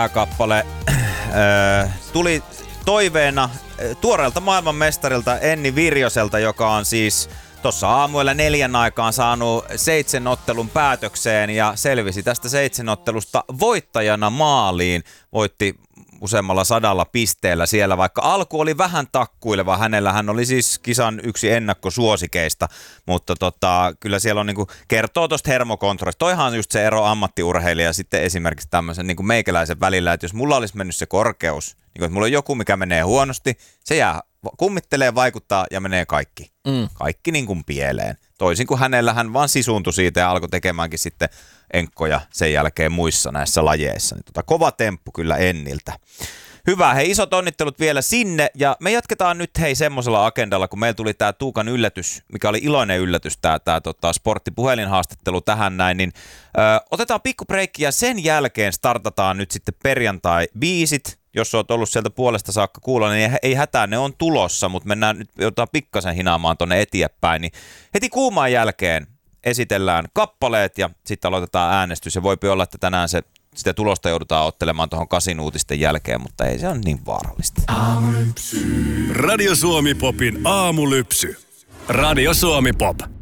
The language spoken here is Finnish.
kappale tuli toiveena tuoreelta maailmanmestarilta Enni Virjoselta, joka on siis tuossa aamuilla 4 aikaan saanut 7 ottelun päätökseen ja selvisi tästä 7 ottelusta voittajana maaliin. Voitti useammalla 100 pisteellä siellä, vaikka alku oli vähän takkuileva. Hän oli siis kisan yksi ennakkosuosikeista, mutta kyllä siellä on kertoo tuosta hermokontrollista. Toihan on just se ero ammattiurheilija ja sitten esimerkiksi tämmöisen meikäläisen välillä, että jos mulla olisi mennyt se korkeus, että mulla on joku, mikä menee huonosti, se jää kummittelee, vaikuttaa ja menee kaikki. Kaikki pieleen. Toisin kuin hän vaan sisuuntui siitä ja alkoi tekemäänkin sitten enkkoja sen jälkeen muissa näissä lajeissa. Kova temppu kyllä Enniltä. Hyvä, hei, isot onnittelut vielä sinne ja me jatketaan nyt semmoisella agendalla, kun meillä tuli tää Tuukan yllätys, mikä oli iloinen yllätys, tää sporttipuhelinhaastattelu tähän näin, niin otetaan pikku breikki ja sen jälkeen startataan nyt sitten perjantai-biisit. Jos olet ollut sieltä puolesta saakka kuulla, niin ei hätää, ne on tulossa, mutta mennään nyt jotain pikkasen hinaamaan tonne eteenpäin, niin heti kuumaan jälkeen esitellään kappaleet ja sitten aloitetaan äänestys ja voipi olla, että tänään sitä tulosta joudutaan ottelemaan tuohon 8 uutisten jälkeen, mutta ei se ole niin vaarallista. Radio Suomi Popin aamulypsy. Radio Suomi Pop.